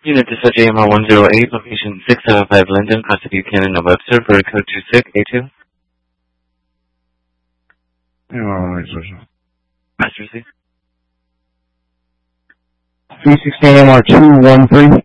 Unit Dispatch AMR 108, location 675 Linden, Costa Buchanan, Webster, bird code 2682. AMR 108. Master receipt. 316 AMR 213.